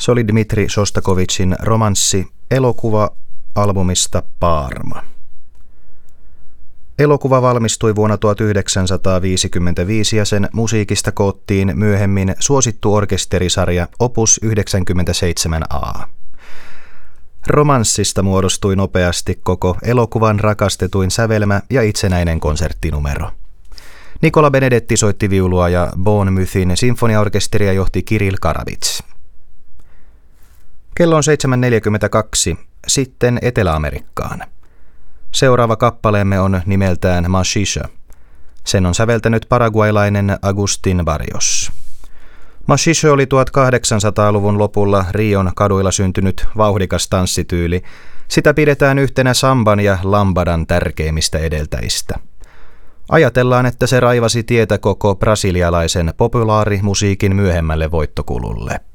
Se oli Dmitri Šostakovičin romanssi elokuva-albumista Parma. Elokuva valmistui vuonna 1955 ja sen musiikista koottiin myöhemmin suosittu orkesterisarja Opus 97A. Romanssista muodostui nopeasti koko elokuvan rakastetuin sävelmä ja itsenäinen konserttinumero. Nicola Benedetti soitti viulua ja Bournemouthin sinfoniaorkesteria johti Kirill Karavits. Kello on 7.42, sitten Etelä-Amerikkaan. Seuraava kappaleemme on nimeltään Machixe. Sen on säveltänyt paraguaylainen Agustin Barrios. Machixe oli 1800-luvun lopulla Rion kaduilla syntynyt vauhdikas tanssityyli. Sitä pidetään yhtenä samban ja lambadan tärkeimmistä edeltäjistä. Ajatellaan, että se raivasi tietä koko brasilialaisen populaarimusiikin myöhemmälle voittokululle.